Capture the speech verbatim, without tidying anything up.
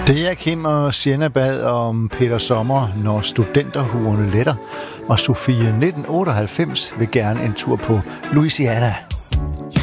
Det er Kim og Sienna bad om Peter Sommer, når studenterhuerne letter, og Sofie nitten otteoghalvfems vil gerne en tur på Louisiana.